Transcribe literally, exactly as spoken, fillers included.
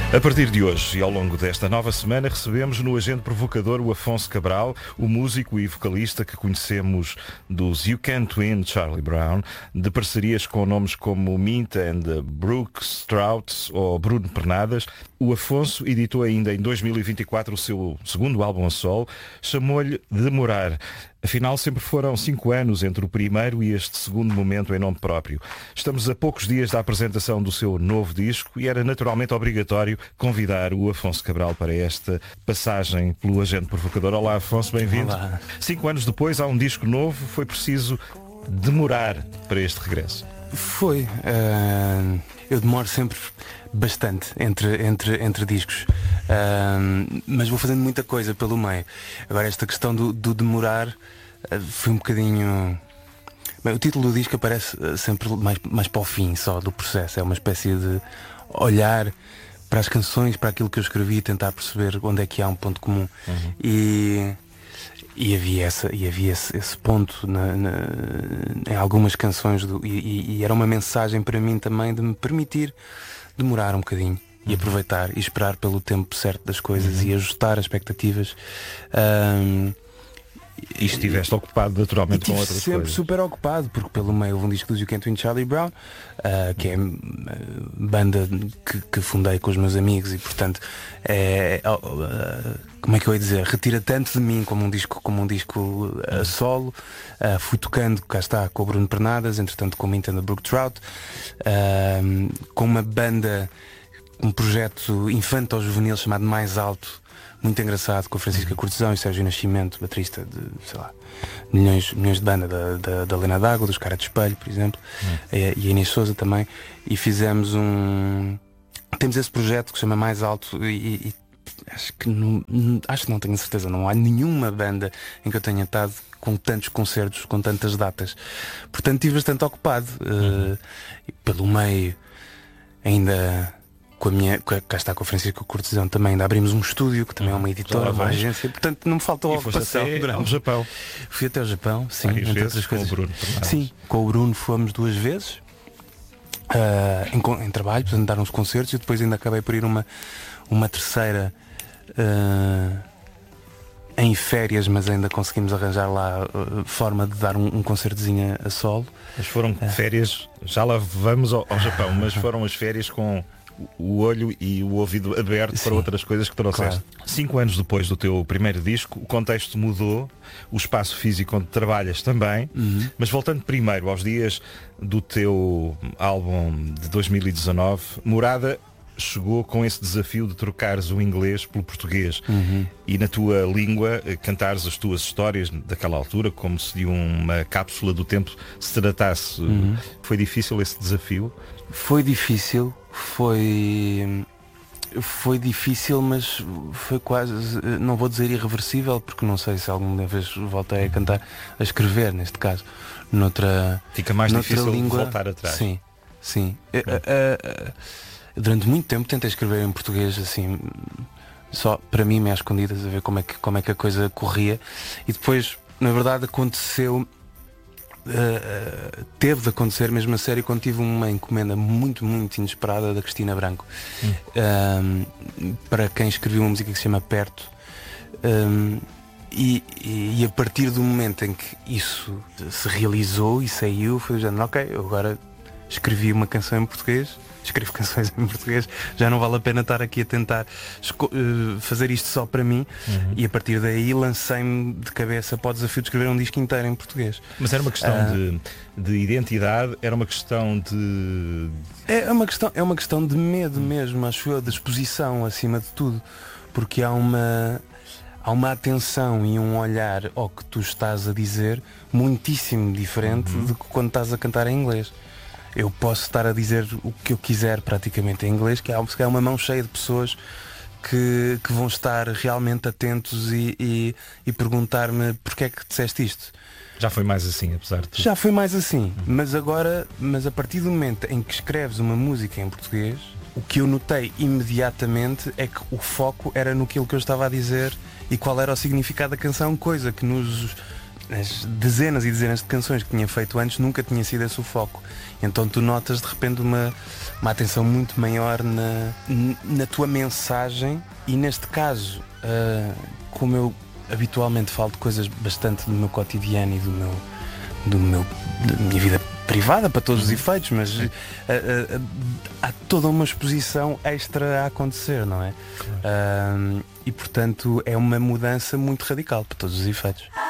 A partir de hoje e ao longo desta nova semana recebemos no Agente Provocador o Afonso Cabral, o músico e vocalista que conhecemos dos You Can't Win Charlie Brown, de parcerias com nomes como Minta and Brooks Strauss ou Bruno Pernadas. O Afonso editou ainda em dois mil e vinte e quatro o seu segundo álbum a solo, chamou-lhe Demorar. Afinal, sempre foram cinco anos entre o primeiro e este segundo momento em nome próprio. Estamos a poucos dias da apresentação do seu novo disco e era naturalmente obrigatório convidar o Afonso Cabral para esta passagem pelo Agente Provocador. Olá, Afonso, bem-vindo. Olá. Cinco anos depois há um disco novo, foi preciso demorar para este regresso. Foi. Uh, eu demoro sempre bastante entre, entre, entre discos, uh, mas vou fazendo muita coisa pelo meio. Agora, esta questão do, do demorar uh, foi um bocadinho. Bem, o título do disco aparece uh, sempre mais, mais para o fim só do processo. É uma espécie de olhar para as canções, para aquilo que eu escrevi e tentar perceber onde é que há um ponto comum. Uhum. E. E havia, essa, e havia esse, esse ponto na, na, em algumas canções do, e, e era uma mensagem para mim também de me permitir demorar um bocadinho uhum. e aproveitar e esperar pelo tempo certo das coisas uhum. e ajustar as expectativas. Um, E estiveste ocupado naturalmente com outras sempre coisas. Super ocupado, porque pelo meio houve um disco do You Can't Win Charlie Brown, uh, que é a banda que, que fundei com os meus amigos e portanto é, uh, como é que eu ia dizer, retira tanto de mim como um disco, como um disco a solo. Uh, fui tocando, cá está, com o Bruno Pernadas, entretanto com o Minta and the Brook Trout, uh, com uma banda, um projeto infanto-juvenil chamado Mais Alto, muito engraçado, com a Francisca Cortesão e Sérgio Nascimento, baterista de, sei lá, milhões, milhões de banda da, da, da Lena D'Água, dos Cara de Espelho, por exemplo, hum. e, e a Inês Souza também, e fizemos um... Temos esse projeto que se chama Mais Alto e, e acho que não, acho que não tenho certeza, não há nenhuma banda em que eu tenha estado com tantos concertos, com tantas datas. Portanto, estive bastante ocupado. Hum. Uh, e pelo meio, ainda... Com a minha, cá está com a Francisca Cortesão também ainda abrimos um estúdio que também é uma editora, uma agência, portanto não me faltou ocupação até ao Japão. Fui até ao Japão, sim, Várias entre vezes, outras coisas. com o Bruno Pernadas. Sim, com o Bruno fomos duas vezes uh, em, em trabalho, portanto dar uns concertos e depois ainda acabei por ir uma, uma terceira uh, em férias, mas ainda conseguimos arranjar lá uh, forma de dar um, um concertozinho a, a solo. Mas foram uh. férias, já lá vamos ao, ao Japão, mas foram as férias com o olho e o ouvido aberto Sim, para outras coisas que trouxeste. Claro. Cinco anos depois do teu primeiro disco, o contexto mudou, o espaço físico onde trabalhas também, uhum. mas voltando primeiro aos dias do teu álbum de dois mil e dezanove, Morada chegou com esse desafio de trocares o inglês pelo português uhum. e na tua língua cantares as tuas histórias daquela altura, como se de uma cápsula do tempo se tratasse. Uhum. Foi difícil esse desafio? Foi difícil, foi foi difícil, mas foi quase, não vou dizer irreversível, porque não sei se alguma vez voltei a cantar, a escrever, neste caso, noutra Fica mais noutra difícil língua. Voltar atrás. Sim, sim. É. Uh, uh, uh, durante muito tempo tentei escrever em português, assim, só para mim, meio às escondidas, a ver como é que, como é que a coisa corria, e depois, na verdade, aconteceu. Uh, teve de acontecer mesmo a sério quando tive uma encomenda muito, muito inesperada da Cristina Branco, hum. uh, para quem escreveu uma música que se chama Perto, um, e, e, e a partir do momento em que isso se realizou e saiu, foi dizendo, ok, eu agora escrevi uma canção em português, escrevo canções em português, já não vale a pena estar aqui a tentar uh, fazer isto só para mim, uhum. e a partir daí lancei-me de cabeça para o desafio de escrever um disco inteiro em português. Mas era uma questão uh, de, de identidade, era uma questão de... É uma questão, é uma questão de medo mesmo, acho eu, de exposição acima de tudo, porque há uma... Há uma atenção e um olhar ao que tu estás a dizer muitíssimo diferente uhum. do que quando estás a cantar em inglês. Eu posso estar a dizer o que eu quiser praticamente em inglês, que é uma mão cheia de pessoas que, que vão estar realmente atentos e, e, e perguntar-me porque é que disseste isto. Já foi mais assim, apesar de tudo. Já foi mais assim, uhum. mas agora, mas a partir do momento em que escreves uma música em português, o que eu notei imediatamente é que o foco era no que eu estava a dizer e qual era o significado da canção, coisa que nos nas dezenas e dezenas de canções que tinha feito antes, nunca tinha sido esse o foco. Então tu notas de repente uma, uma atenção muito maior na, na tua mensagem. E neste caso, uh, como eu habitualmente falo de coisas bastante do meu cotidiano e do meu, do meu, da minha vida privada para todos os efeitos, mas uh, uh, uh, há toda uma exposição extra a acontecer, não é? Uh, e portanto é uma mudança muito radical para todos os efeitos.